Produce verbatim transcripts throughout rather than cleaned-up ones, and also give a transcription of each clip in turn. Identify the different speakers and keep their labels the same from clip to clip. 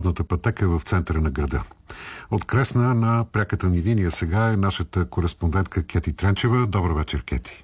Speaker 1: пешеходната пътека в центъра на града. От Кресна на пряката ни линия сега е нашата кореспондентка Кети Тренчева. Добър вечер, Кети.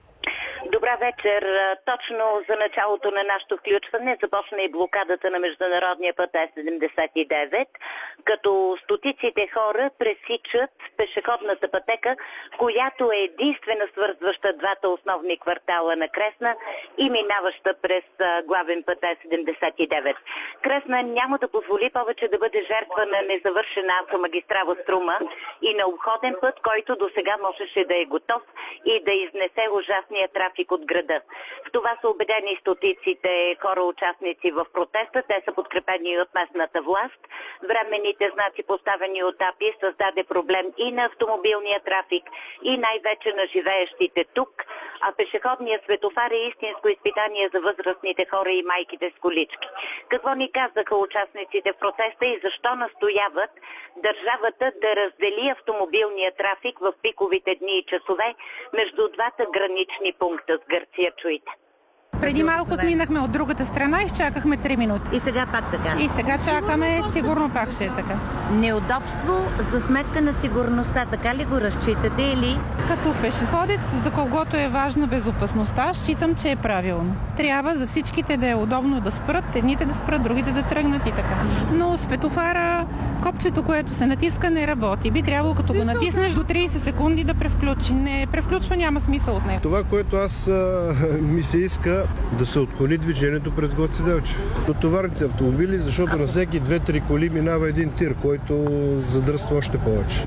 Speaker 2: Добра вечер. Точно за началото на нашето включване започна и блокадата на международния път Е седемдесет и девет, като стотиците хора пресичат пешеходната пътека, която е единствена свързваща двата основни квартала на Кресна и минаваща през главен път Е седемдесет и девет. Кресна няма да позволи повече да бъде жертва на незавършена автомагистрала Струма и на обходен път, който до сега можеше да е готов и да изнесе ужасния трафик от града. В това са убедени стотиците хора, участници в протеста. Те са подкрепени от местната власт. Временните знаци, поставени от АПИ, създаде проблем и на автомобилния трафик, и най-вече на живеещите тук. А пешеходният светофар е истинско изпитание за възрастните хора и майките с колички. Какво ни казаха участниците в протеста и защо настояват държавата да раздели автомобилния трафик в пиковите дни и часове между двата гранични пункта с Гърция? Чуйте.
Speaker 3: Преди малко отминахме от другата страна и изчакахме три минути.
Speaker 2: И сега пак така?
Speaker 3: И сега чакаме, сигурно пак ще е така.
Speaker 2: Неудобство за сметка на сигурността, така ли го разчитате или?
Speaker 3: Като пешеходец, за когото е важна безопасността, считам, че е правилно. Трябва за всичките да е удобно да спрат, едните да спрат, другите да тръгнат и така. Но светофара, копчето, което се натиска, не работи. Би трябвало, като го натиснеш до трийсет секунди, да превключи. Не превключва, няма смисъл от него.
Speaker 4: Това, което аз а, ми се иска, да се отклони движението през Гоце Делчев. От товарните автомобили, защото на всеки две-три коли минава един тир, който задръства още повече.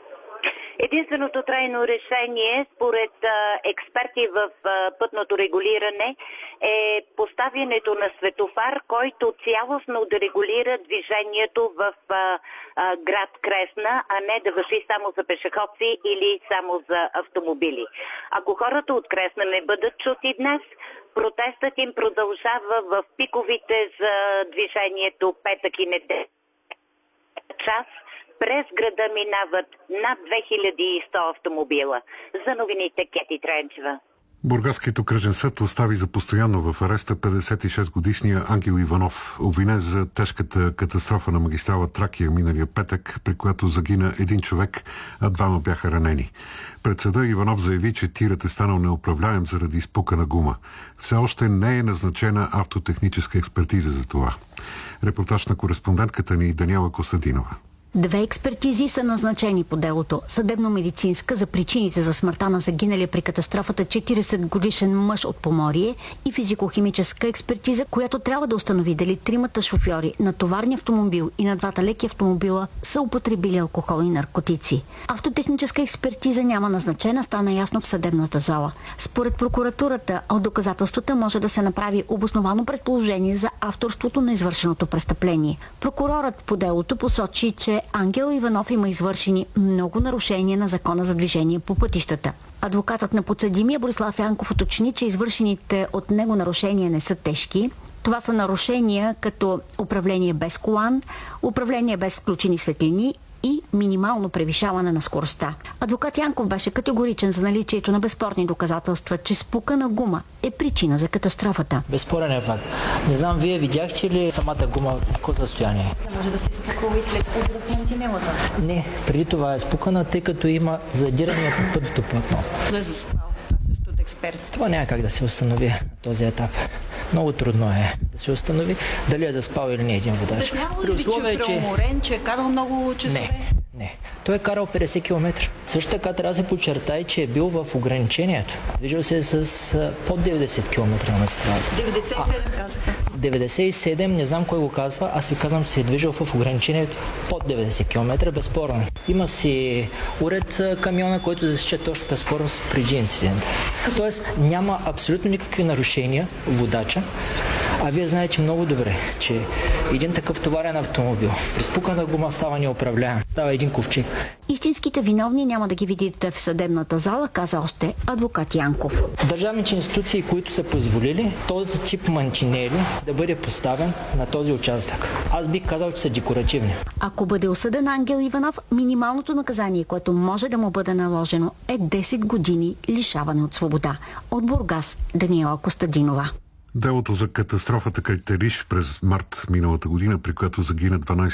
Speaker 2: Единственото трайно решение, според а, експерти в а, пътното регулиране, е поставянето на светофар, който цялостно да регулира движението в а, а, град Кресна, а не да важи само за пешеходци или само за автомобили. Ако хората от Кресна не бъдат чути днес, протестът им продължава в пиковите за движението петък и неделя час. През града минават над две хиляди и сто автомобила. За новините Кети Тренчева.
Speaker 1: Бургаският окръжен съд остави за постоянно в ареста петдесет и шест годишния Ангел Иванов, обвинен за тежката катастрофа на магистрала Тракия миналия петък, при която загина един човек, а двама бяха ранени. Пред съда Иванов заяви, че тирът е станал неуправляем заради изпукана гума. Все още не е назначена автотехническа експертиза за това. Репортаж на кореспондентката ни Даниела Костадинова.
Speaker 5: Две експертизи са назначени по делото. Съдебно-медицинска за причините за смъртта на загиналия при катастрофата четирийсет годишен мъж от Поморие и физико-химическа експертиза, която трябва да установи дали тримата шофьори на товарния автомобил и на двата леки автомобила са употребили алкохол и наркотици. Автотехническа експертиза няма назначена, стана ясно в съдебната зала. Според прокуратурата, от доказателствата може да се направи обосновано предположение за авторството на извършеното престъпление. Прокурорът по делото посочи, че Ангел Иванов има извършени много нарушения на закона за движение по пътищата. Адвокатът на подсъдимия Борислав Янков уточни, че извършените от него нарушения не са тежки. Това са нарушения като управление без колан, управление без включени светлини и минимално превишаване на скоростта. Адвокат Янков беше категоричен за наличието на безспорни доказателства, че спукана гума е причина за катастрофата.
Speaker 6: Безспорен е факт. Не знам, вие видяхте ли самата гума в какво състояние?
Speaker 5: Може да се спукала и след удар в мантинелата.
Speaker 6: Не, преди това е спукана, тъй като има задиране по пътното платно.
Speaker 5: Да е заспал. Това също от експерт.
Speaker 6: Това няма как да се установи на този етап. Много трудно е да се установи дали е заспал или не един водач.
Speaker 5: При условие, че е преуморен, че е карал много часове?
Speaker 6: Не, не. Той е карал петдесет километра. Също така трябва да се подчертай, че е бил в ограничението. Движил се с под деветдесет километра на магистралата.
Speaker 5: деветдесет и седем казаха.
Speaker 6: деветдесет и седем, не знам кой го казва, аз ви казвам, че се е движил в ограничението под деветдесет километра, безспорно. Има си уред камиона, който засича точната скорост преди инцидента. Тоест няма абсолютно никакви нарушения водача, а вие знаете много добре, че един такъв товарен автомобил при спукана гума става неуправляем, става един ковчег.
Speaker 5: Истинските виновни няма да ги видите в съдебната зала, каза още адвокат Янков.
Speaker 6: Държавните институции, които са позволили този тип мантинели да бъде поставен на този участък, аз бих казал, че са декоративни.
Speaker 5: Ако бъде осъден Ангел Иванов, минималното наказание, което може да му бъде наложено, е десет години лишаване от свобода. От Бургас, Даниела Костадинова.
Speaker 1: Делото за катастрофата край Телиш през март миналата година, при която загина дванадесет